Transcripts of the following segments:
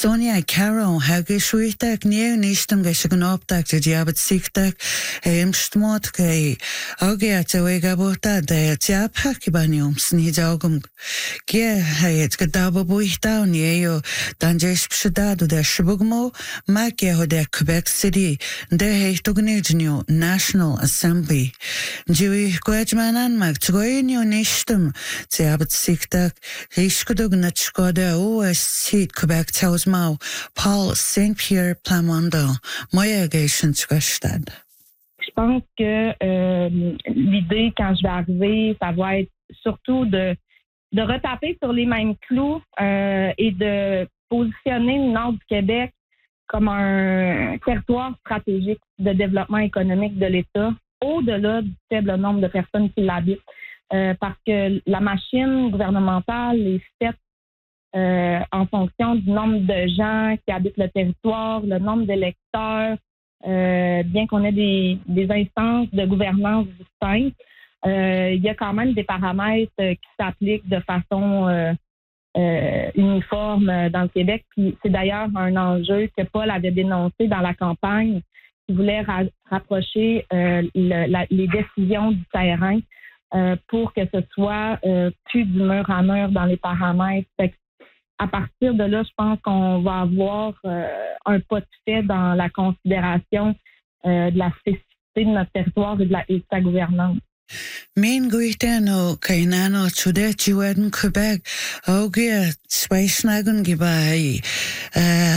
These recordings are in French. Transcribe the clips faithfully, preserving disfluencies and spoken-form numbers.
Sonia Caron hagi shuitak nieu nistam ga shagnoptak je diabat siktak emstmot kai augia tawe gabota de tiapa kibanium sni jogum ge hayet gadaba buihta nieu danjesh pshadadu de shbugmo makia ho de Quebec City de heitognignio National Assembly Jui gwajmanan mag tgoinio nistam tiabat siktak rishkudug natshkoda O S C Quebec Tausmau Paul Saint-Pierre Plamondon Moya Gation Twestad. Je pense que euh, l'idée, quand je vais arriver, ça va être surtout de, de retaper sur les mêmes clous euh, et de positionner le nord du Québec comme un territoire stratégique de développement économique de l'État, au-delà du faible nombre de personnes qui l'habitent. Euh, parce que la machine gouvernementale est faite Euh, en fonction du nombre de gens qui habitent le territoire, le nombre d'électeurs, euh, bien qu'on ait des, des instances de gouvernance distinctes, euh, il y a quand même des paramètres euh, qui s'appliquent de façon euh, euh, uniforme dans le Québec. Puis c'est d'ailleurs un enjeu que Paul avait dénoncé dans la campagne, qui voulait ra- rapprocher euh, le, la, les décisions du terrain euh, pour que ce soit euh, plus du mur à mur dans les paramètres. Fait que à partir de là, je pense qu'on va avoir euh, un pas de fait dans la considération euh, de la spécificité de notre territoire et de, la, et de sa gouvernance. Min guitano kainano chude chiweden Quebec augia spaisnagun gibai uh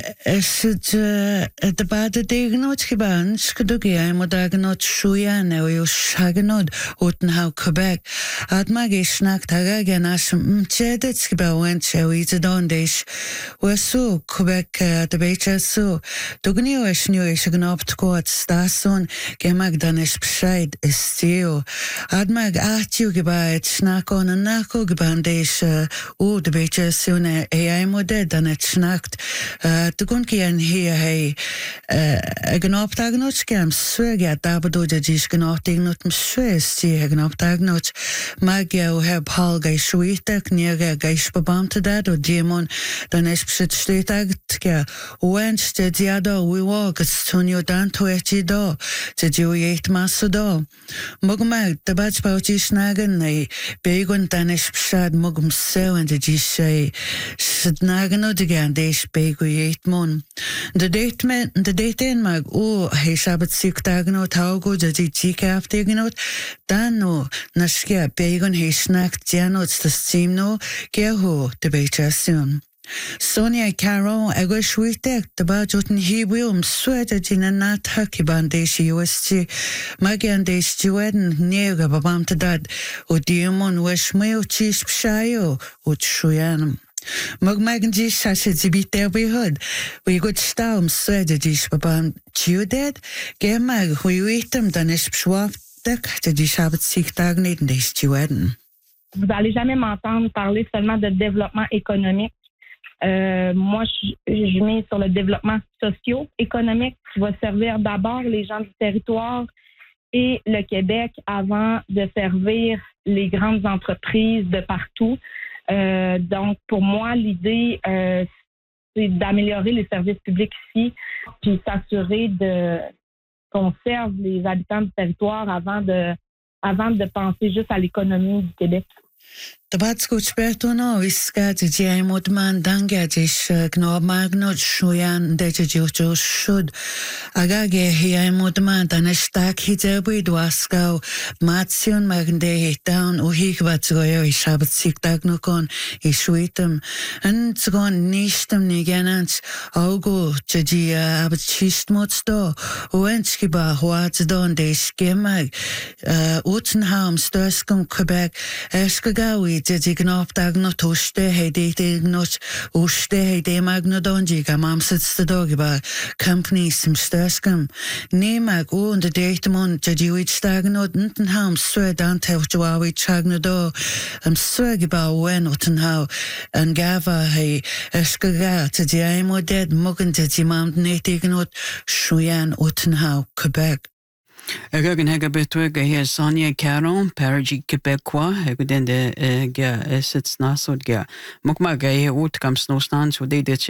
Sut de bade degnot giban skdugi ai modagnot shuyan o shagnod utenhau Quebec admag isnak taga ganas mchedet gibawen chewi dondish wasu Quebec de bechasu dugni washnu ishgnopt quat stason gemag danish pshaid istio admag atiu gibai snakon nako gibandish o de bechasune ai moded danet snakt Tugun kian hier hey gnoptagnot skam swega dabado de dis gnoptagnot swes die gnoptagnot magia o heb Paul gai shuitak niega gai spabamte dad o diemon dan es psit stetagt ke wench de diado we walk stonio danto echi do te dio yet masodo mogma de bach pauchi snagen nei begon dan es psad mogum so and de dis snagen de gan des bego Mon. De datemen, de daten mag o he sabat siktagno taugo de jika aftegnot dano naskia begon he snack janot the simno geho de bechasun. Sonia Caron agwishwitek de bajoten hibium swede jina nat hakibandeshi U S C magiandesh jueden nega babamtadad o diamon weshmeo chish pshayo utshuyanam. Magmagan di sa sa zibiter bihod. We got staum swede di spabam chiudet. Gemag huiwitem dan es pschwaftek te di sabat siktagnet des chiueden. Vous n'allez jamais m'entendre parler seulement de développement économique. Euh, moi, je, je mets sur le développement socio-économique qui va servir d'abord les gens du territoire et le Québec avant de servir les grandes entreprises de partout. Euh, donc, pour moi, l'idée, euh, c'est d'améliorer les services publics ici, puis s'assurer de qu'on serve les habitants du territoire avant de, avant de penser juste à l'économie du Québec. Tabatskoch Bertono iska de jaimod man dangadish gno magnot shuyan de jojo should agage hiaimod man danestak hidebi dwasko matsion magde down uhigvatsoyo ishabat siktagnokon ishuitem and zgon nishtem niganant augo jia abchistmotsto uenskiba huatsdon de skemag utenham stöskum Quebec eskagawi Did gnoptagno toste he dategnot uste he demagnodonji gamamsits the dogiba company sim stöskum nemag o und datemon jadiwit stagnot ntenham swed ante joawi chagnodo am swegiba wen utenhau and gava he eskaga to diamo dead mugen de mountain dategnot shuyan utenhau Quebec. Again, Hagabetweg, here Sonia Caron, Paraji Quebecois, Hagudende, Ga, Essets Nasod, Ga, Mukmaga, Utcam Snowstands, who did it.